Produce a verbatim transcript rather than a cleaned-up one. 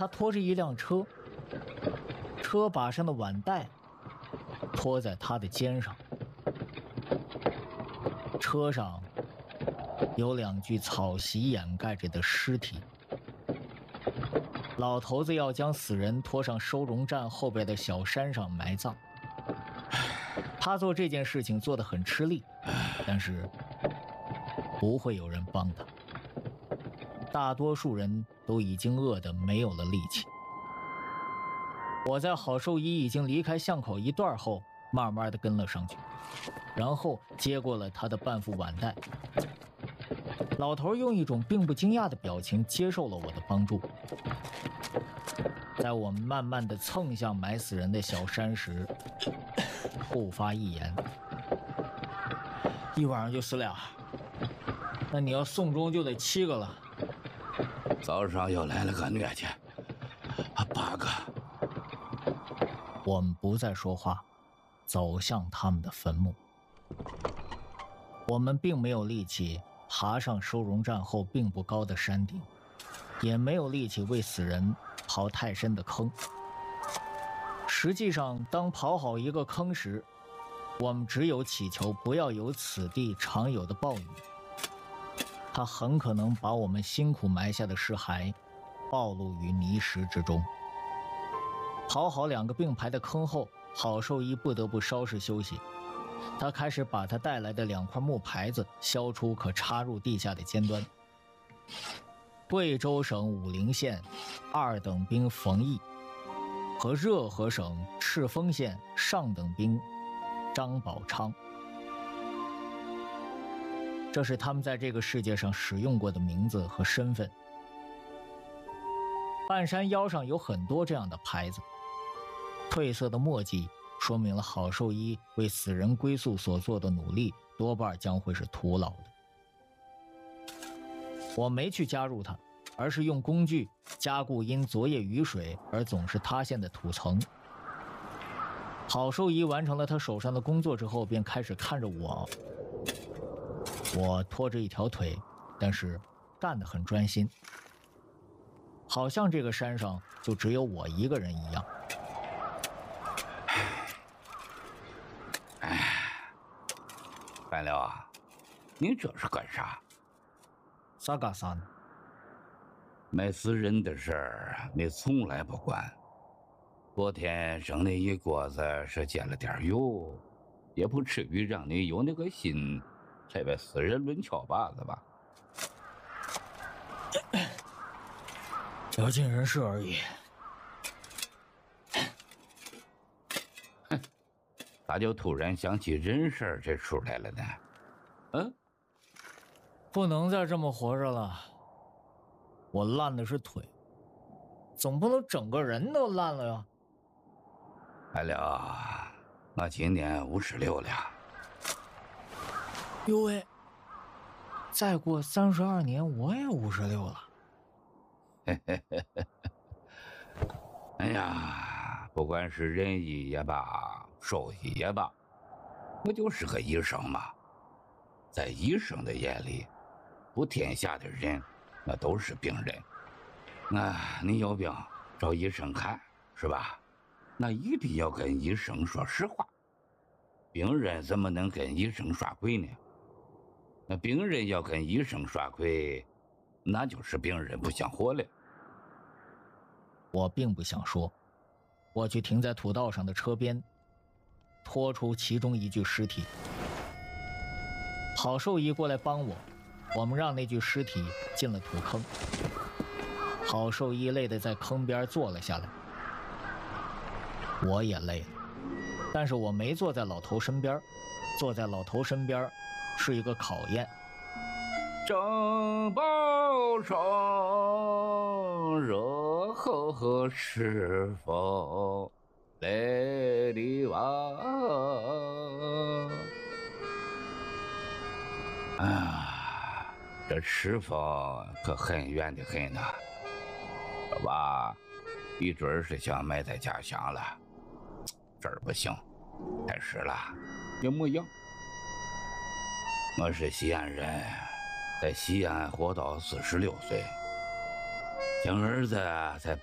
他拖着一辆车，车把上的碗袋拖在他的肩上，车上有两具草席掩盖着的尸体。老头子要将死人拖上收容站后边的小山上埋葬。他做这件事情做得很吃力，但是不会有人帮他。大多数人都已经饿得没有了力气。我在郝寿一已经离开巷口一段后，慢慢地跟了上去，然后接过了他的半副碗袋。老头用一种并不惊讶的表情接受了我的帮助。在我们慢慢地蹭向埋死人的小山时，不发一言。一晚上就死俩，那你要送终就得七个了。 早上又来了个疟疾，八个。 我们不再说话，走向他们的坟墓。我们并没有力气爬上收容站后并不高的山顶，也没有力气为死人刨太深的坑。实际上，当刨好一个坑时，我们只有祈求不要有此地常有的暴雨，它很可能把我们辛苦埋下的尸骸暴露于泥石之中。刨好两个并排的坑后，郝寿一不得不稍事休息。他开始把他带来的两块木牌子削出可插入地下的尖端。贵州省武陵县二等兵冯毅和热河省赤峰县上等兵张宝昌，这是他们在这个世界上使用过的名字和身份。半山腰上有很多这样的牌子，褪色的墨迹说明了郝寿一为死人归宿所做的努力多半将会是徒劳的。我没去加入他，而是用工具加固因昨夜雨水而总是塌陷的土层。郝寿一完成了他手上的工作之后，便开始看着我。我拖着一条腿，但是干得很专心，好像这个山上就只有我一个人一样。 范辽啊，你这是干啥？ 啥干啥呢？ 埋死人的事儿你从来不管。昨天扔那一锅子是见了点油，也不至于让你有那个心才为死人抡敲把子吧？ 要尽人事而已。 哼，咋就突然想起人事这出来了呢？嗯， 不能再这么活着了。我烂的是腿，总不能整个人都烂了呀。 范辽，我今年五十六了。 哟喂，再过三十二年我也五十六了。 嘿嘿嘿嘿。哎呀，不管是仁医也罢，兽医也罢，我就是个医生嘛。在医生的眼里，普天下的人那都是病人。那你有病找医生看，是吧？那一定要跟医生说实话。病人怎么能跟医生耍鬼呢？那病人要跟医生耍鬼，那就是病人不想活了。 我并不想说，我去停在土道上的车边，拖出其中一具尸体。郝寿一过来帮我，我们让那具尸体进了土坑。郝寿一累得在坑边坐了下来，我也累了，但是我没坐在老头身边，坐在老头身边是一个考验。 郑宝生，热河河是否来的晚？啊，这赤峰可很远的很呢，这娃一准是想埋在家乡了。这儿不行，太湿了，也没样。我是西安人，在西安活到四十六岁，将儿子在